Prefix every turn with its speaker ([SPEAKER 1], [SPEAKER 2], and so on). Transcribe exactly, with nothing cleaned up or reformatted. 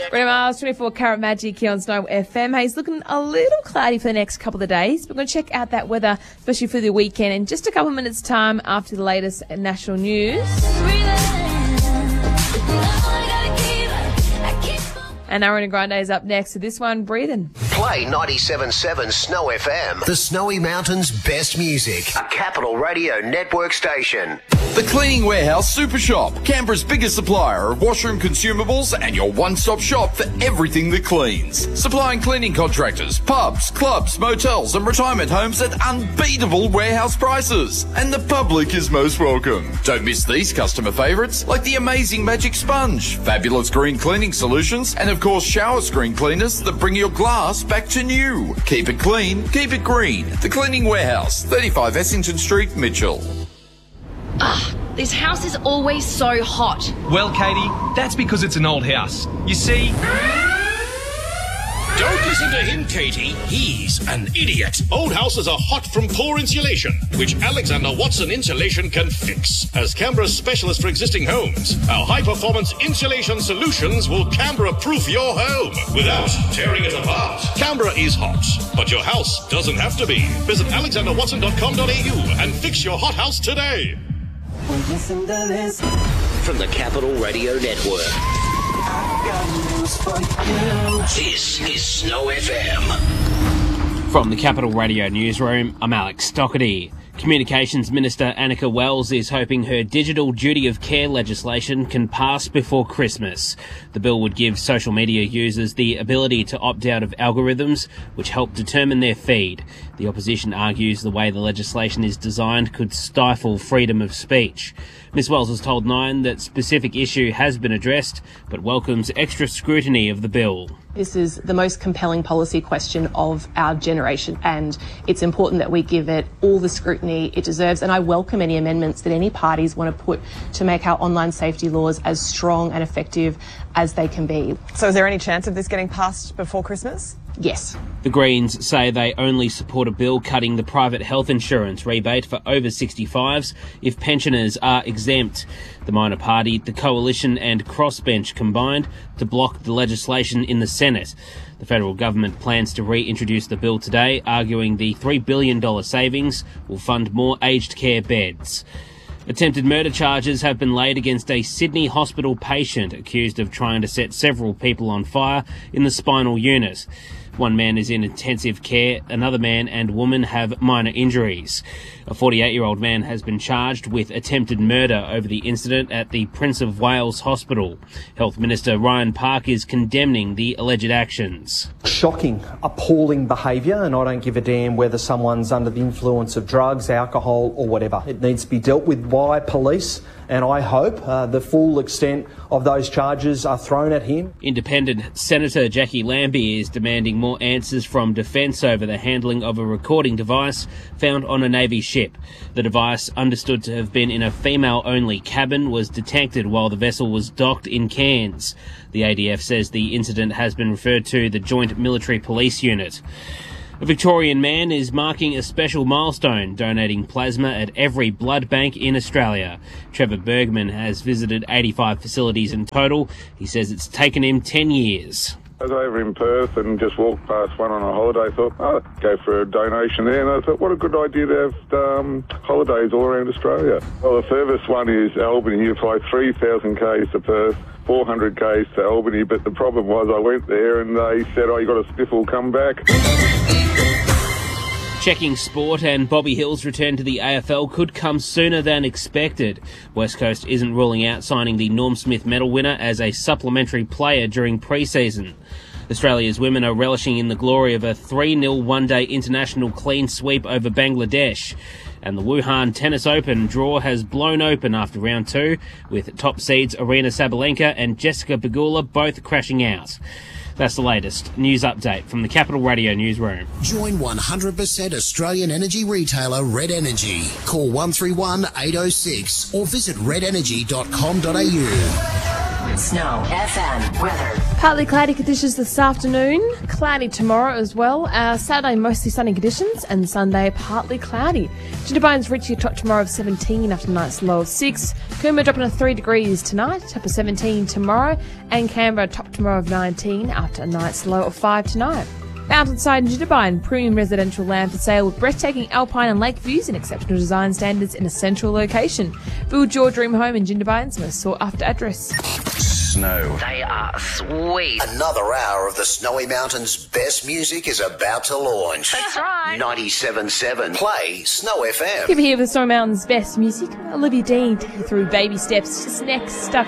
[SPEAKER 1] Bruno Mars, twenty-four Karat Magic here on Snow F M. Hey, it's looking a little cloudy for the next couple of days. We're going to check out that weather, especially for the weekend, in just a couple of minutes' time after the latest national news. And Ariana Grande is up next to this one, Breathing.
[SPEAKER 2] Play ninety-seven point seven Snow F M, the Snowy Mountains' best music. A Capital Radio Network station.
[SPEAKER 3] The Cleaning Warehouse Super Shop, Canberra's biggest supplier of washroom consumables and your one-stop shop for everything that cleans. Supplying cleaning contractors, pubs, clubs, motels and retirement homes at unbeatable warehouse prices. And the public is most welcome. Don't miss these customer favourites like the amazing Magic Sponge, fabulous green cleaning solutions, and of course shower screen cleaners that bring your glass back to new. Keep it clean, keep it green. The Cleaning Warehouse, thirty-five Essington Street, Mitchell.
[SPEAKER 4] Ugh, this house is always so hot.
[SPEAKER 5] Well, Katie, that's because it's an old house. You see...
[SPEAKER 6] Don't listen to him, Katie. He's an idiot. Old houses are hot from poor insulation, which Alexander Watson Insulation can fix. As Canberra's specialist for existing homes, our high-performance insulation solutions will Canberra-proof your home without tearing it apart. Canberra is hot, but your house doesn't have to be. Visit alexander watson dot com dot a u and fix your hot house today.
[SPEAKER 2] From the Capital Radio Network. This is Snow F M.
[SPEAKER 7] From the Capital Radio Newsroom, I'm Alex Stockerty. Communications Minister Annika Wells is hoping her digital duty of care legislation can pass before Christmas. The bill would give social media users the ability to opt out of algorithms which help determine their feed. The opposition argues the way the legislation is designed could stifle freedom of speech. Miz Wells has told Nine that specific issue has been addressed, but welcomes extra scrutiny of the bill.
[SPEAKER 8] This is the most compelling policy question of our generation, and it's important that we give it all the scrutiny it deserves. And I welcome any amendments that any parties want to put to make our online safety laws as strong and effective as they can be.
[SPEAKER 9] So is there any chance of this getting passed before Christmas?
[SPEAKER 8] Yes.
[SPEAKER 7] The Greens say they only support a bill cutting the private health insurance rebate for over sixty-fives if pensioners are exempt. The minor party, the Coalition and Crossbench combined to block the legislation in the Senate. The federal government plans to reintroduce the bill today, arguing the three billion dollars savings will fund more aged care beds. Attempted murder charges have been laid against a Sydney hospital patient accused of trying to set several people on fire in the spinal unit. One man is in intensive care, another man and woman have minor injuries. A forty-eight-year-old man has been charged with attempted murder over the incident at the Prince of Wales Hospital. Health Minister Ryan Park is condemning the alleged actions.
[SPEAKER 10] Shocking, appalling behaviour, and I don't give a damn whether someone's under the influence of drugs, alcohol or whatever. It needs to be dealt with by police, and I hope uh, the full extent of those charges are thrown at him.
[SPEAKER 7] Independent Senator Jackie Lambie is demanding more answers from Defence over the handling of a recording device found on a Navy ship. The device, understood to have been in a female-only cabin, was detected while the vessel was docked in Cairns. The A D F says the incident has been referred to the Joint Military Police Unit. A Victorian man is marking a special milestone, donating plasma at every blood bank in Australia. Trevor Bergman has visited eighty-five facilities in total. He says it's taken him ten years.
[SPEAKER 11] I was over in Perth and just walked past one on a holiday. Thought, oh, go for a donation there. And I thought, what a good idea to have um, holidays all around Australia. Well, the furthest one is Albany. You fly three thousand kays to Perth, four hundred kays to Albany. But the problem was I went there and they said, oh, you got a sniffle, come back.
[SPEAKER 7] Checking sport, and Bobby Hill's return to the A F L could come sooner than expected. West Coast isn't ruling out signing the Norm Smith medal winner as a supplementary player during pre-season. Australia's women are relishing in the glory of a three nil one-day international clean sweep over Bangladesh. And the Wuhan Tennis Open draw has blown open after round two, with top seeds Aryna Sabalenka and Jessica Pegula both crashing out. That's the latest news update from the Capital Radio Newsroom.
[SPEAKER 2] Join one hundred percent Australian energy retailer Red Energy. Call one three one, eight oh six or visit red energy dot com dot a u. Snow F M weather.
[SPEAKER 1] Partly cloudy conditions this afternoon, cloudy tomorrow as well. Uh, Saturday, mostly sunny conditions, and Sunday, partly cloudy. Jindabyne's reaching a top tomorrow of seventeen after tonight's low of six. Coombe dropping to three degrees tonight, top of seventeen tomorrow. And Canberra, top tomorrow of nineteen after a night's low of five tonight. Mountainside and Jindabyne, premium residential land for sale with breathtaking alpine and lake views and exceptional design standards in a central location. Build your dream home in Jindabyne's most sought after address.
[SPEAKER 2] Snow.
[SPEAKER 4] They are sweet.
[SPEAKER 2] Another hour of the Snowy Mountains' best music is about to launch.
[SPEAKER 4] That's right.
[SPEAKER 2] ninety-seven point seven. Play Snow F M.
[SPEAKER 1] Keep it here with Snowy Mountains' best music. Olivia Dean take you through baby steps. Just next up.